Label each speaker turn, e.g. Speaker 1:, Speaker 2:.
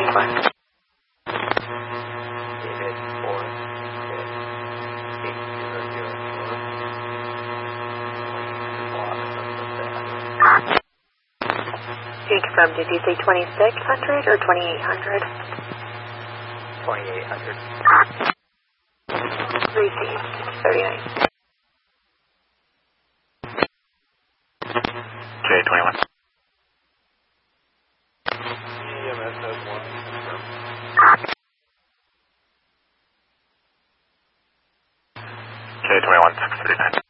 Speaker 1: Fine.
Speaker 2: David 46800.
Speaker 1: Can you confirm, did you say 2600 or 2800?
Speaker 2: 2800.
Speaker 1: Received. 39.
Speaker 3: J21.
Speaker 2: EMS has one confirmed.
Speaker 3: J21 639.